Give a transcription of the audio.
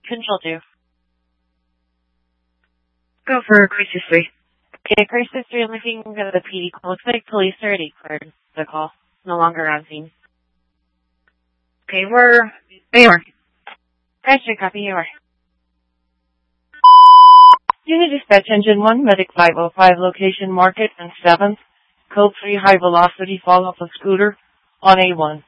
Control 2. Go for crisis 3. Okay, crisis 3, I'm looking at the PD call. Looks like police already cleared the call. No longer on scene. Okay, we're AR. Crisis 3, copy AR. Unit Dispatch Engine 1, Medic 505, location Market and 7th. Code 3, high velocity fall off a scooter on A1.